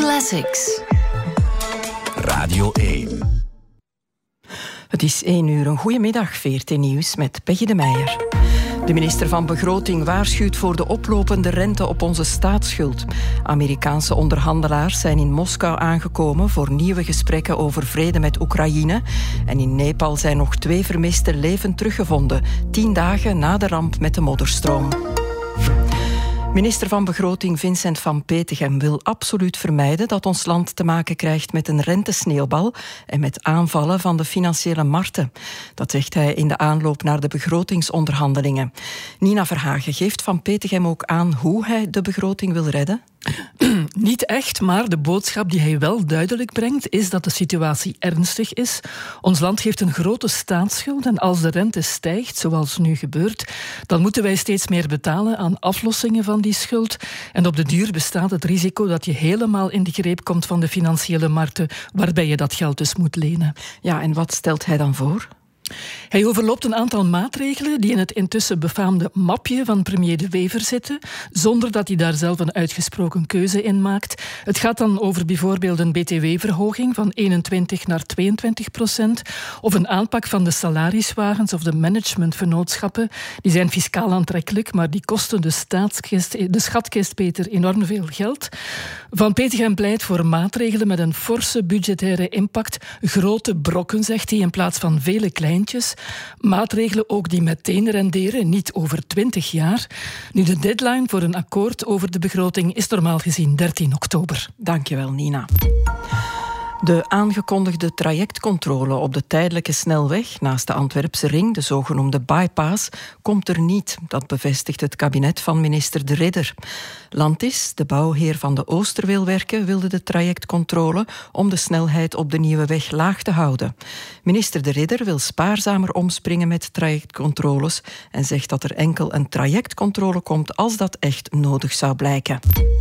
Classics. Radio 1. Het is 1 uur. Een goedemiddag, VRT Nieuws met Peggy de Meijer. De minister van Begroting waarschuwt voor de oplopende rente op onze staatsschuld. Amerikaanse onderhandelaars zijn in Moskou aangekomen voor nieuwe gesprekken over vrede met Oekraïne. En in Nepal zijn nog 2 vermisten levend teruggevonden, 10 dagen na de ramp met de modderstroom. Minister van Begroting Vincent Van Petegem wil absoluut vermijden dat ons land te maken krijgt met een rentesneeuwbal en met aanvallen van de financiële markten. Dat zegt hij in de aanloop naar de begrotingsonderhandelingen. Nina Verhagen geeft Van Petegem ook aan hoe hij de begroting wil redden. Niet echt, maar de boodschap die hij wel duidelijk brengt is dat de situatie ernstig is. Ons land heeft een grote staatsschuld en als de rente stijgt, zoals nu gebeurt, dan moeten wij steeds meer betalen aan aflossingen van die schuld. En op de duur bestaat het risico dat je helemaal in de greep komt van de financiële markten, waarbij je dat geld dus moet lenen. Ja, en wat stelt hij dan voor? Hij overloopt een aantal maatregelen die in het intussen befaamde mapje van premier De Wever zitten, zonder dat hij daar zelf een uitgesproken keuze in maakt. Het gaat dan over bijvoorbeeld een btw-verhoging van 21 naar 22%, of een aanpak van de salariswagens of de managementvernootschappen. Die zijn fiscaal aantrekkelijk, maar die kosten de schatkist, Peter, enorm veel geld. Van Petegem pleit voor maatregelen met een forse budgettaire impact. Grote brokken, zegt hij, in plaats van vele kleintjes. Maatregelen ook die meteen renderen, niet over 20 jaar. Nu, de deadline voor een akkoord over de begroting is normaal gezien 13 oktober. Dankjewel, Nina. De aangekondigde trajectcontrole op de tijdelijke snelweg naast de Antwerpse ring, de zogenoemde bypass, komt er niet. Dat bevestigt het kabinet van minister De Ridder. Landis, de bouwheer van de Oosterweelwerken, wilde de trajectcontrole om de snelheid op de nieuwe weg laag te houden. Minister De Ridder wil spaarzamer omspringen met trajectcontroles en zegt dat er enkel een trajectcontrole komt als dat echt nodig zou blijken.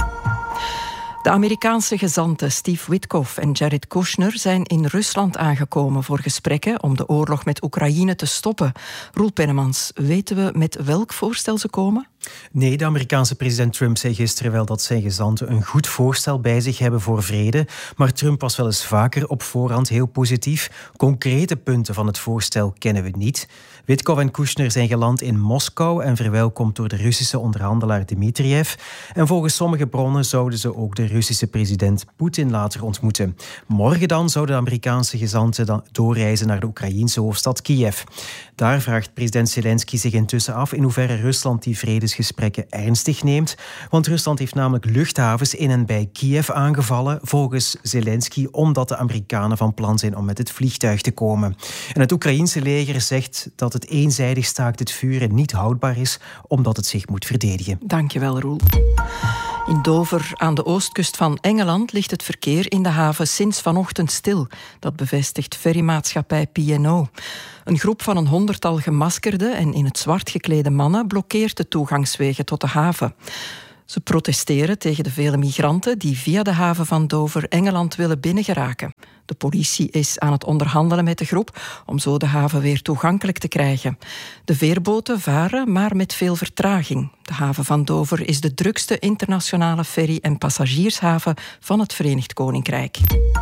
De Amerikaanse gezanten Steve Witkoff en Jared Kushner zijn in Rusland aangekomen voor gesprekken om de oorlog met Oekraïne te stoppen. Roel Pennemans, weten we met welk voorstel ze komen? Nee, de Amerikaanse president Trump zei gisteren wel dat zijn gezanten een goed voorstel bij zich hebben voor vrede. Maar Trump was wel eens vaker op voorhand heel positief. Concrete punten van het voorstel kennen we niet. Witkoff en Kushner zijn geland in Moskou en verwelkomd door de Russische onderhandelaar Dmitriev. En volgens sommige bronnen zouden ze ook de Russische president Poetin later ontmoeten. Morgen dan zouden de Amerikaanse gezanten dan doorreizen naar de Oekraïense hoofdstad Kiev. Daar vraagt president Zelensky zich intussen af in hoeverre Rusland die vredesgesprekken ernstig neemt. Want Rusland heeft namelijk luchthavens in en bij Kiev aangevallen, volgens Zelensky, omdat de Amerikanen van plan zijn om met het vliegtuig te komen. En het Oekraïense leger zegt dat het eenzijdig staakt het vuren niet houdbaar is, omdat het zich moet verdedigen. Dankjewel, Roel. In Dover, aan de oostkust van Engeland, ligt het verkeer in de haven sinds vanochtend stil. Dat bevestigt ferrymaatschappij P&O. Een groep van een 100-tal gemaskerde en in het zwart geklede mannen blokkeert de toegangswegen tot de haven. Ze protesteren tegen de vele migranten die via de haven van Dover Engeland willen binnengeraken. De politie is aan het onderhandelen met de groep om zo de haven weer toegankelijk te krijgen. De veerboten varen, maar met veel vertraging. De haven van Dover is de drukste internationale ferry- en passagiershaven van het Verenigd Koninkrijk.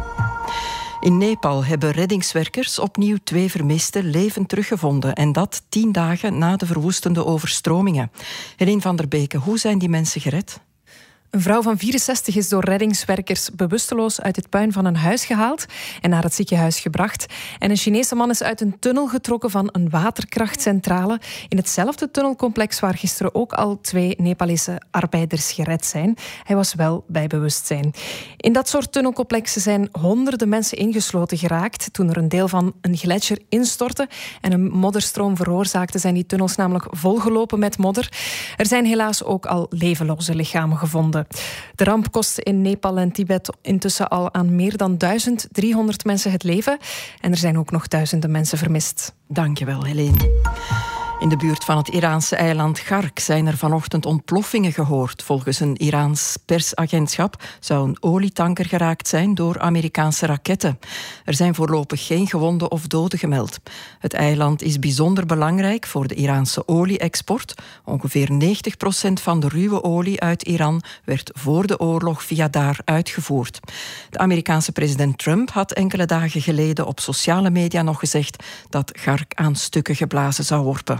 In Nepal hebben reddingswerkers opnieuw 2 vermisten levend teruggevonden. En dat 10 dagen na de verwoestende overstromingen. Helene van der Beke, hoe zijn die mensen gered? Een vrouw van 64 is door reddingswerkers bewusteloos uit het puin van een huis gehaald en naar het ziekenhuis gebracht. En een Chinese man is uit een tunnel getrokken van een waterkrachtcentrale in hetzelfde tunnelcomplex waar gisteren ook al 2 Nepalese arbeiders gered zijn. Hij was wel bij bewustzijn. In dat soort tunnelcomplexen zijn honderden mensen ingesloten geraakt. Toen er een deel van een gletsjer instortte en een modderstroom veroorzaakte, zijn die tunnels namelijk volgelopen met modder. Er zijn helaas ook al levenloze lichamen gevonden. De ramp kostte in Nepal en Tibet intussen al aan meer dan 1300 mensen het leven. En er zijn ook nog duizenden mensen vermist. Dankjewel, Helene. In de buurt van het Iraanse eiland Gark zijn er vanochtend ontploffingen gehoord. Volgens een Iraans persagentschap zou een olietanker geraakt zijn door Amerikaanse raketten. Er zijn voorlopig geen gewonden of doden gemeld. Het eiland is bijzonder belangrijk voor de Iraanse olie-export. Ongeveer 90% van de ruwe olie uit Iran werd voor de oorlog via daar uitgevoerd. De Amerikaanse president Trump had enkele dagen geleden op sociale media nog gezegd dat Gark aan stukken geblazen zou worden.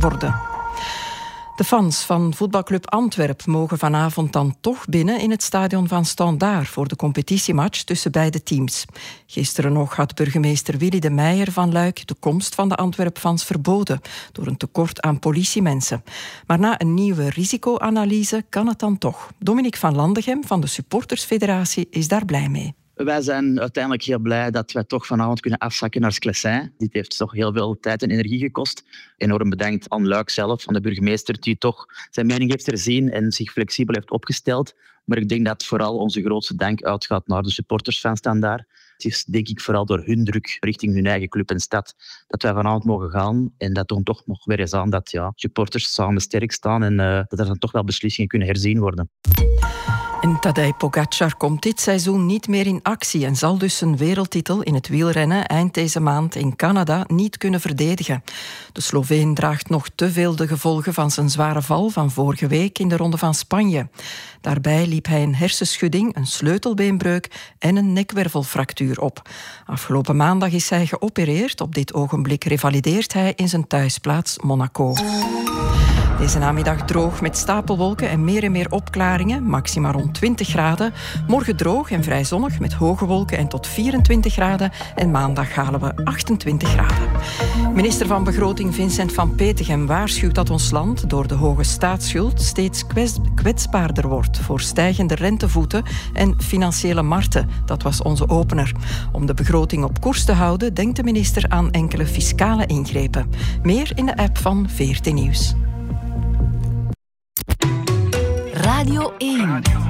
De fans van voetbalclub Antwerp mogen vanavond dan toch binnen in het stadion van Standaard voor de competitiematch tussen beide teams. Gisteren nog had burgemeester Willy de Meijer van Luik de komst van de Antwerp-fans verboden door een tekort aan politiemensen. Maar na een nieuwe risicoanalyse kan het dan toch. Dominique van Landegem van de Supportersfederatie is daar blij mee. Wij zijn uiteindelijk heel blij dat wij toch vanavond kunnen afzakken naar Sclessin. Dit heeft toch heel veel tijd en energie gekost. Enorm bedankt aan Luik zelf, aan de burgemeester, die toch zijn mening heeft herzien en zich flexibel heeft opgesteld. Maar ik denk dat vooral onze grootste dank uitgaat naar de supporters van Standaard. Het is denk ik vooral door hun druk richting hun eigen club en stad dat wij vanavond mogen gaan. En dat toont toch nog weer eens aan dat supporters samen sterk staan en dat er dan toch wel beslissingen kunnen herzien worden. En Tadej Pogačar komt dit seizoen niet meer in actie en zal dus zijn wereldtitel in het wielrennen eind deze maand in Canada niet kunnen verdedigen. De Sloveen draagt nog te veel de gevolgen van zijn zware val van vorige week in de Ronde van Spanje. Daarbij liep hij een hersenschudding, een sleutelbeenbreuk en een nekwervelfractuur op. Afgelopen maandag is hij geopereerd. Op dit ogenblik revalideert hij in zijn thuisplaats Monaco. Deze namiddag droog met stapelwolken en meer opklaringen, maxima rond 20 graden. Morgen droog en vrij zonnig met hoge wolken en tot 24 graden. En maandag halen we 28 graden. Minister van Begroting Vincent van Petegem waarschuwt dat ons land door de hoge staatsschuld steeds kwetsbaarder wordt voor stijgende rentevoeten en financiële markten. Dat was onze opener. Om de begroting op koers te houden, denkt de minister aan enkele fiscale ingrepen. Meer in de app van VRT Nieuws. Radio 1.